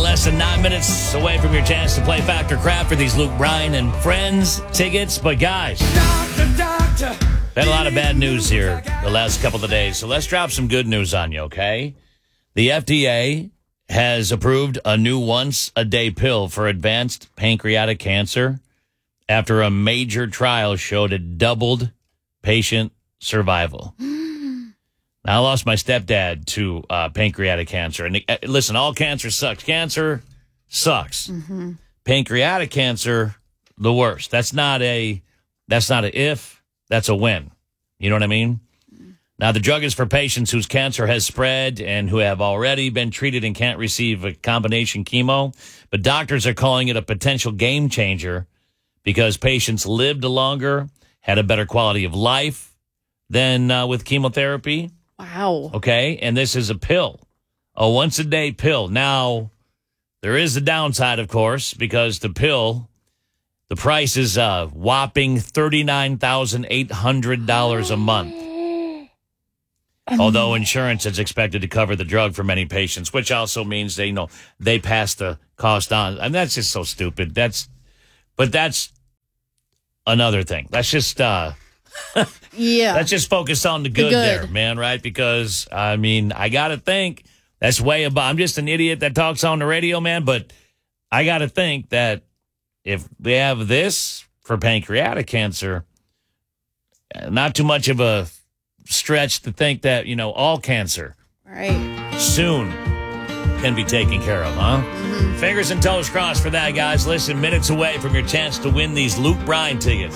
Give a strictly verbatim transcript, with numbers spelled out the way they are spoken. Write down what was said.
less than nine minutes away from your chance to play Factor Crap for these Luke Bryan and Friends tickets. But guys, Doctor, doctor. had a lot of bad news here the last couple of days. So let's drop some good news on you, okay? The F D A has approved a new once-a-day pill for advanced pancreatic cancer after a major trial showed it doubled patient survival. Now, I lost my stepdad to uh, pancreatic cancer. And uh, listen, all cancer sucks. Cancer sucks. Mm-hmm. Pancreatic cancer, the worst. That's not a, that's not a if, that's a when. You know what I mean? Now, the drug is for patients whose cancer has spread and who have already been treated and can't receive a combination chemo. But doctors are calling it a potential game changer because patients lived longer, had a better quality of life than uh, with chemotherapy. Wow. Okay, and this is a pill, a once-a-day pill. Now, there is a downside, of course, because the pill, the price is a whopping thirty-nine thousand eight hundred dollars a month. Although insurance is expected to cover the drug for many patients, which also means they, you know, they pass the cost on. And that's just so stupid. That's, but that's another thing. That's just, uh, yeah. let's just focus on the good, The good. there, man, right? Because, I mean, I got to think that's way above. I'm just an idiot that talks on the radio, man, but I got to think that if we have this for pancreatic cancer, not too much of a stretch to think that, you know, all cancer Right. soon can be taken care of, huh? Mm-hmm. Fingers and toes crossed for that, guys. Listen, minutes away from your chance to win these Luke Bryan tickets.